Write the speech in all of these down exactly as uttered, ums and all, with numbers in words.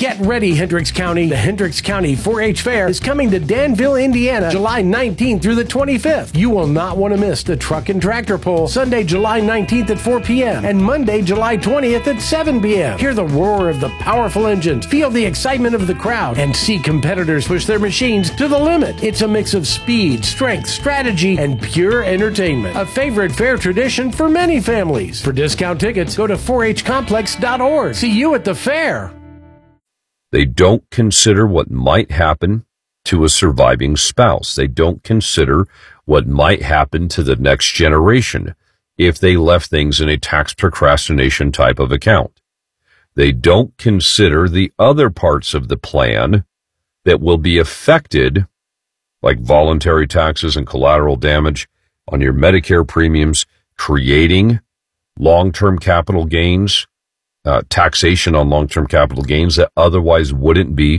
Get ready, Hendricks County. The Hendricks County four H Fair is coming to Danville, Indiana, July nineteenth through the twenty-fifth. You will not want to miss the truck and tractor pull, Sunday, July nineteenth at four p.m. and Monday, July twentieth at seven p.m. Hear the roar of the powerful engines, feel the excitement of the crowd, and see competitors push their machines to the limit. It's a mix of speed, strength, strategy, and pure entertainment. A favorite fair tradition for many families. For discount tickets, go to four H complex dot org. See you at the fair. They don't consider what might happen to a surviving spouse. They don't consider what might happen to the next generation if they left things in a tax procrastination type of account. They don't consider the other parts of the plan that will be affected, like voluntary taxes and collateral damage on your Medicare premiums, creating long-term capital gains, Uh, taxation on long-term capital gains that otherwise wouldn't be.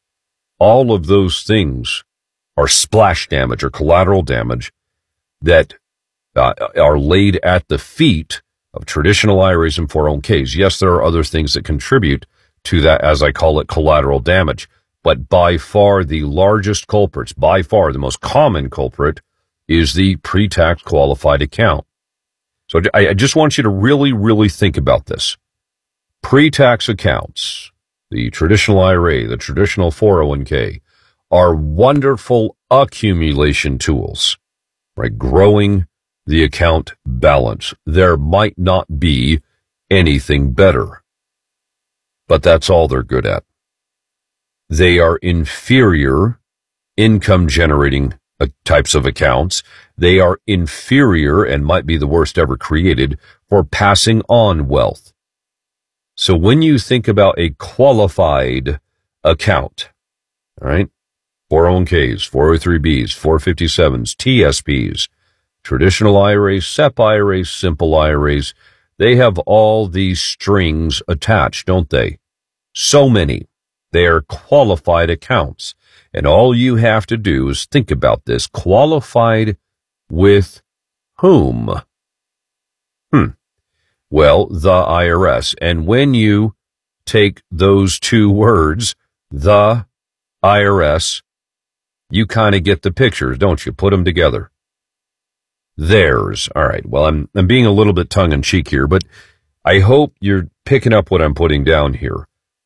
All of those things are splash damage or collateral damage that uh, are laid at the feet of traditional I R As and four oh one Ks. Yes, there are other things that contribute to that, as I call it, collateral damage. But by far the largest culprits, by far the most common culprit, is the pre-tax qualified account. So I, I just want you to really, really think about this. Pre-tax accounts, the traditional I R A, the traditional four oh one K, are wonderful accumulation tools, right? Growing the account balance. There might not be anything better, but that's all they're good at. They are inferior income-generating types of accounts. They are inferior and might be the worst ever created for passing on wealth. So when you think about a qualified account, all right, four oh one Ks, four oh three Bs, four fifty-sevens, T S Ps, traditional I R As, S E P I R As, simple I R As, they have all these strings attached, don't they? So many. They are qualified accounts. And all you have to do is think about this. Qualified with whom? Hmm. Well, the I R S. And when you take those two words, the I R S, you kind of get the picture, don't you? Put them together. Theirs. All right. Well, I'm, I'm being a little bit tongue-in-cheek here, but I hope you're picking up what I'm putting down here.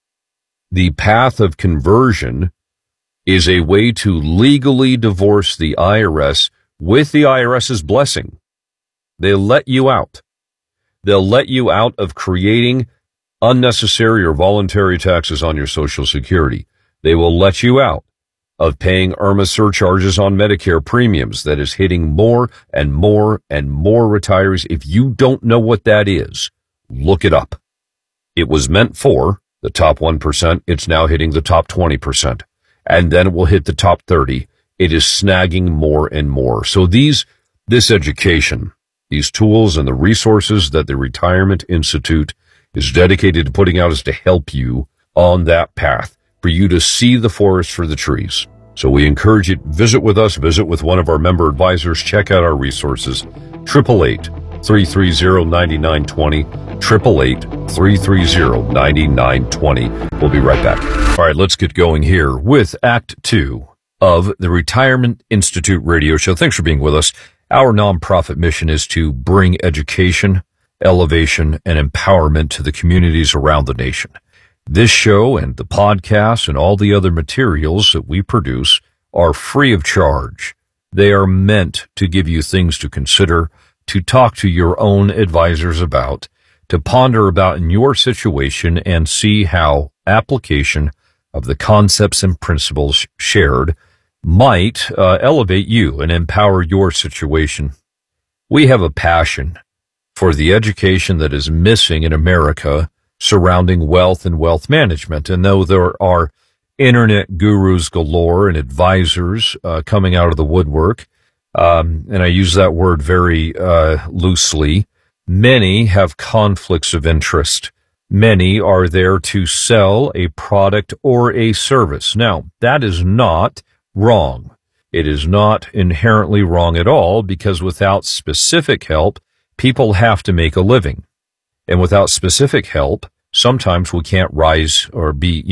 The path of conversion is a way to legally divorce the I R S with the IRS's blessing. They let you out. They'll let you out of creating unnecessary or voluntary taxes on your Social Security. They will let you out of paying IRMAA surcharges on Medicare premiums that is hitting more and more and more retirees. If you don't know what that is, look it up. It was meant for the top one percent. It's now hitting the top twenty percent. And then it will hit the top thirty. It is snagging more and more. So these, this education, these tools and the resources that the Retirement Institute is dedicated to putting out is to help you on that path, for you to see the forest for the trees. So we encourage you to visit with us, visit with one of our member advisors, check out our resources, eight eight eight, three three zero, nine nine two zero, eight eight eight, three three zero, nine nine two zero. We'll be right back. All right, let's get going here with Act Two of the Retirement Institute radio show. Thanks for being with us. Our nonprofit mission is to bring education, elevation, and empowerment to the communities around the nation. This show and the podcast and all the other materials that we produce are free of charge. They are meant to give you things to consider, to talk to your own advisors about, to ponder about in your situation and see how application of the concepts and principles shared might uh, elevate you and empower your situation. We have a passion for the education that is missing in America surrounding wealth and wealth management. And though there are internet gurus galore and advisors uh, coming out of the woodwork, um, and I use that word very uh, loosely, many have conflicts of interest. Many are there to sell a product or a service. Now, that is not wrong. It is not inherently wrong at all, because without specific help, people have to make a living. And without specific help, sometimes we can't rise or be